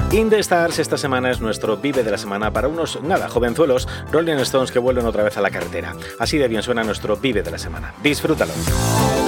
In the Stars esta semana es nuestro Vive de la semana para unos, jovenzuelos Rolling Stones que vuelven otra vez a la carretera. Así de bien suena nuestro Vive de la semana. Disfrútalo.